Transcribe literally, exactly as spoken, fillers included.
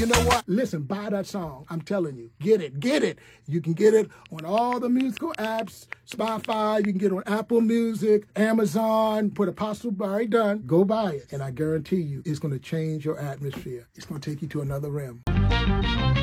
You know what? Listen, buy that song. I'm telling you. Get it. Get it. You can get it on all the musical apps, Spotify. You can get it on Apple Music, Amazon. Put Apostle Barry Dunn. Go buy it. And I guarantee you, it's going to change your atmosphere. It's going to take you to another realm.